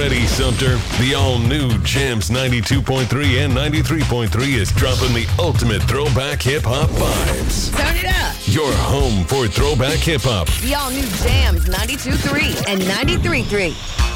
ready, Sumter? The all-new Jams 92.3 and 93.3 is dropping the ultimate throwback hip-hop vibes. Turn it up. Your home for throwback hip-hop. The all-new Jams 92.3 and 93.3.